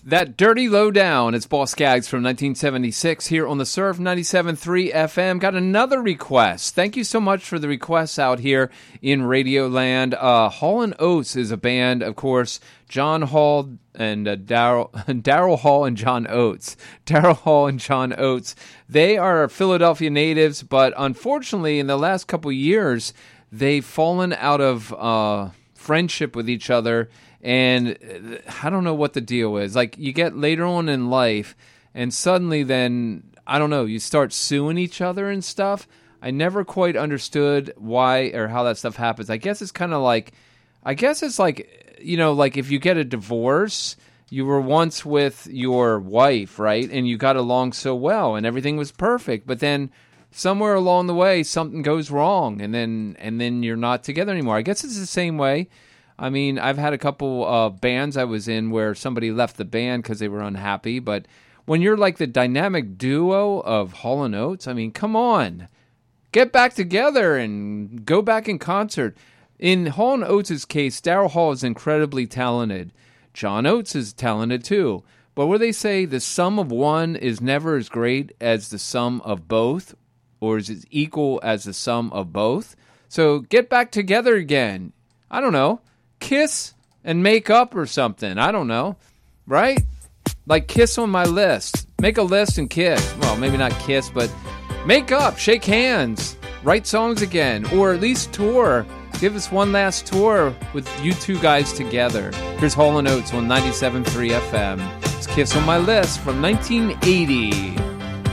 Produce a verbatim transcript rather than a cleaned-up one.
That Dirty Low Down. It's Boss Skaggs from nineteen seventy-six here on the Surf ninety-seven point three F M. Got another request. Thank you so much for the requests out here in Radio Land. Uh, Hall and Oates is a band, of course. John Hall and uh, Daryl Daryl Hall and John Oates. Daryl Hall and John Oates. They are Philadelphia natives, but unfortunately, in the last couple years, they've fallen out of uh, friendship with each other. And I don't know what the deal is. Like, you get later on in life, and suddenly then, I don't know, you start suing each other and stuff. I never quite understood why or how that stuff happens. I guess it's kind of like, I guess it's like, you know, like if you get a divorce, you were once with your wife, right? And you got along so well, and everything was perfect. But then somewhere along the way, something goes wrong, and then and then you're not together anymore. I guess it's the same way. I mean, I've had a couple of uh, bands I was in where somebody left the band because they were unhappy. But when you're like the dynamic duo of Hall and Oates, I mean, come on. Get back together and go back in concert. In Hall and Oates' case, Daryl Hall is incredibly talented. John Oates is talented too. But where they say the sum of one is never as great as the sum of both, or is it equal as the sum of both? So get back together again. I don't know. Kiss and make up or something. I don't know. Right? Like kiss on my list. Make a list and kiss. Well, maybe not kiss, but make up. Shake hands. Write songs again. Or at least tour. Give us one last tour with you two guys together. Here's Hall and Oates on ninety-seven point three F M. It's Kiss on My List from nineteen eighty.